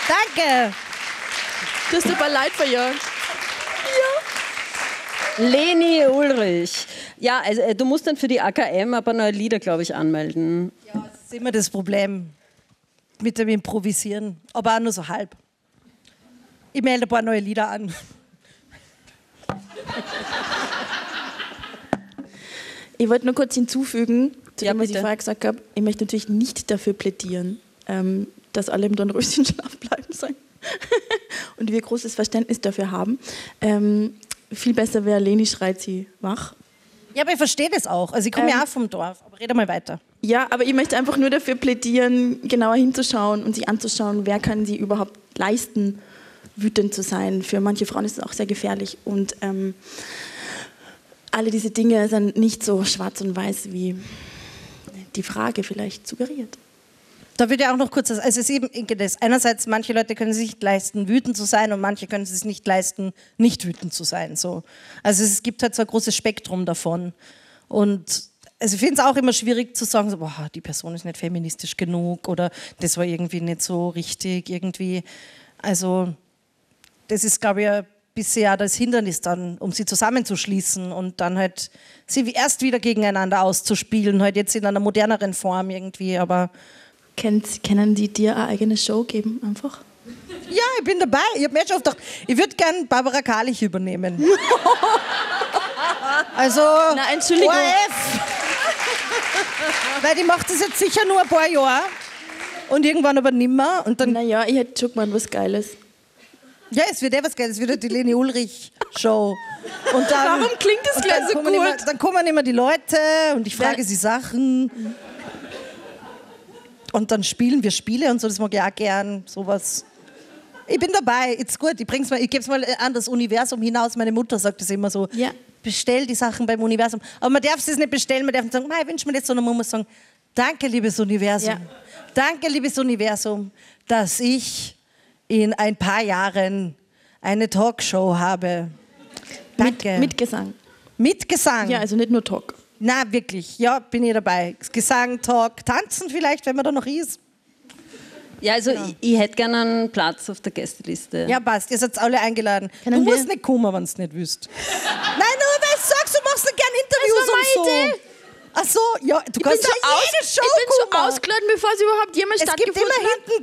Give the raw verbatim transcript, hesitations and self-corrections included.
Danke. Du hast aber leid verjagt. Leni Ulrich. Ja, also äh, du musst dann für die A K M aber neue Lieder, glaube ich, anmelden. Ja, das ist immer das Problem mit dem Improvisieren. Aber auch nur so halb. Ich melde ein paar neue Lieder an. Ich wollte nur kurz hinzufügen, zu Ja, dem, was bitte. ich vorher gesagt habe. Ich möchte natürlich nicht dafür plädieren, ähm, dass alle im Dornröschenschlaf bleiben sollen. Und wir großes Verständnis dafür haben. Ähm, viel besser wäre, Leni schreit sie wach. Ja, aber ich verstehe das auch. Also ich komme Ähm, ja auch vom Dorf. Aber rede mal weiter. Ja, aber ich möchte einfach nur dafür plädieren, genauer hinzuschauen und sich anzuschauen, wer kann sie überhaupt leisten, wütend zu sein. Für manche Frauen ist es auch sehr gefährlich. Und ähm, alle diese Dinge sind nicht so schwarz und weiß, wie die Frage vielleicht suggeriert. Da würde ich auch noch kurz, also es ist eben das. Einerseits, manche Leute können sich nicht leisten, wütend zu sein und manche können es sich nicht leisten, nicht wütend zu sein. So. Also es gibt halt so ein großes Spektrum davon. Und also ich finde es auch immer schwierig zu sagen, so, boah, die Person ist nicht feministisch genug oder das war irgendwie nicht so richtig irgendwie. Also das ist, glaube ich, ein bisschen ja das Hindernis dann, um sie zusammenzuschließen und dann halt sie wie erst wieder gegeneinander auszuspielen, halt jetzt in einer moderneren Form irgendwie, aber Kennt, können die dir eine eigene Show geben, einfach? ja, ich bin dabei. Ich habe mir schon oft gedacht, ich würde gern Barbara Kalich übernehmen. Also, Na, Entschuldigung. O R F. Weil die macht das jetzt sicher nur ein paar Jahre und irgendwann aber nimmer. Und dann, Naja, ich hätte schon gemeint, was Geiles. ja, es wird eh was Geiles, es wird die Leni Ulrich Show. Und dann, Warum klingt das und gleich dann so kommen gut? Immer, dann kommen immer die Leute und ich frage Weil- sie Sachen. Und dann spielen wir Spiele und so, das mag ich auch gern, sowas. Ich bin dabei, ist gut, ich bring's mal, ich gebe es mal an das Universum hinaus. Meine Mutter sagt das immer so, Ja. bestell die Sachen beim Universum. Aber man darf es nicht bestellen, man darf nicht sagen, ich wünsche mir das, sondern man muss sagen, danke, liebes Universum. Ja. Danke, liebes Universum, dass ich in ein paar Jahren eine Talkshow habe. Danke. Mit, mit Gesang. Mit Gesang. Ja, also nicht nur Talk. Na, wirklich, ja, bin ich dabei. Gesang, Talk, tanzen vielleicht, wenn man da noch ist. Ja, also ich, ich hätte gerne einen Platz auf der Gästeliste. Ja, passt, ihr seid alle eingeladen. Können du wir- musst nicht kommen, wenn du es nicht willst. Nein, nur weil du sagst, du machst nicht gern Interviews Das war und so. meine Idee. Ach so, ja, du Ich bin, kannst schon ja aus, jede ich Show bin schon kommen. ausgeladen, bevor es überhaupt jemals Es gibt stattgefunden immer hat. hinten